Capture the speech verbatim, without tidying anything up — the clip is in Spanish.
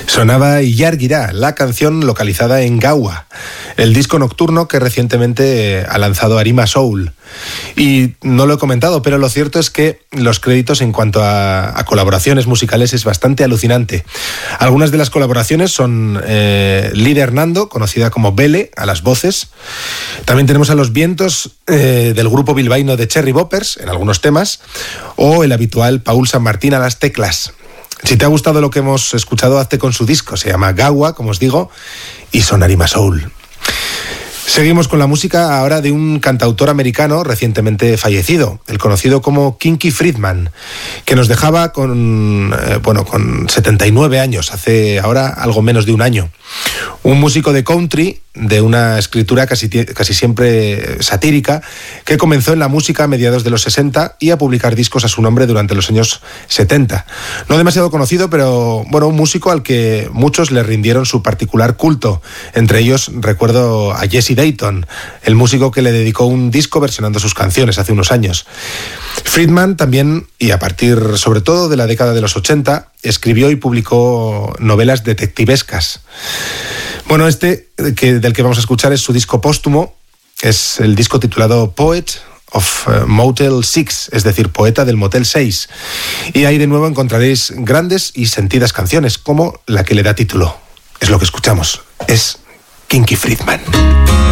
Sonaba Iyargira, la canción localizada en Gaua, el disco nocturno que recientemente ha lanzado Arima Soul. Y no lo he comentado, pero lo cierto es que los créditos en cuanto a, a colaboraciones musicales es bastante alucinante. Algunas de las colaboraciones son eh, Lida Hernando, conocida como Bele, a las voces. También tenemos a los vientos eh, del grupo bilbaíno de Cherry Boppers en algunos temas, o el habitual Paul San Martín a las teclas. Si te ha gustado lo que hemos escuchado, hazte con su disco. Se llama Gaua, como os digo, y son Arima Soul. Seguimos con la música ahora de un cantautor americano recientemente fallecido, el conocido como Kinky Friedman, que nos dejaba con, eh, bueno, con setenta y nueve años, hace ahora algo menos de un año. Un músico de country, de una escritura casi, casi siempre satírica, que comenzó en la música a mediados de los sesenta y a publicar discos a su nombre durante los años setenta. No demasiado conocido, pero bueno, un músico al que muchos le rindieron su particular culto. Entre ellos recuerdo a Jesse Dayton, el músico que le dedicó un disco versionando sus canciones hace unos años. Friedman también, y a partir sobre todo de la década de los ochenta, escribió y publicó novelas detectivescas. Bueno, este que, del que vamos a escuchar es su disco póstumo, es el disco titulado Poet of Motel seis, es decir, Poeta del Motel seis. Y ahí de nuevo encontraréis grandes y sentidas canciones, como la que le da título. Es lo que escuchamos, es Kinky Friedman.